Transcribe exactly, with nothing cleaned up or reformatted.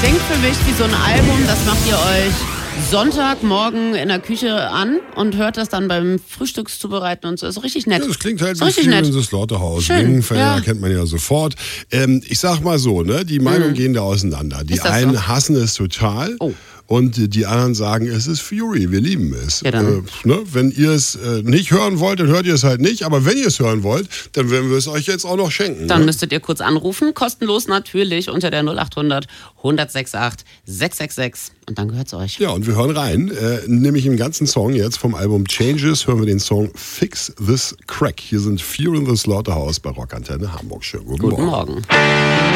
Klingt für mich wie so ein Album, das macht ihr euch Sonntagmorgen in der Küche an und hört das dann beim Frühstückszubereiten und so. Ist richtig nett. Ja, das klingt halt ist wie Fear nett. in the Slaughterhouse. Schön, Ringfelder ja. kennt man ja sofort. Ähm, ich sag mal so, ne, die Meinungen mhm. gehen da auseinander. Die Ist das einen so? hassen es total. Oh. Und die anderen sagen, es ist Fury, wir lieben es. Ja, dann. Äh, ne? Wenn ihr es äh, nicht hören wollt, dann hört ihr es halt nicht. Aber wenn ihr es hören wollt, dann werden wir es euch jetzt auch noch schenken. Dann ne? müsstet ihr kurz anrufen, kostenlos natürlich, unter der null acht hundert, hundertsechsundachtzig, sechshundertsechsundsechzig. Und dann gehört's euch. Ja, und wir hören rein, äh, nämlich im ganzen Song jetzt vom Album Changes, hören wir den Song Fix This Crack. Hier sind Fear in the Slaughterhouse bei Rockantenne Hamburg. Schönen guten, Guten Morgen. Morgen.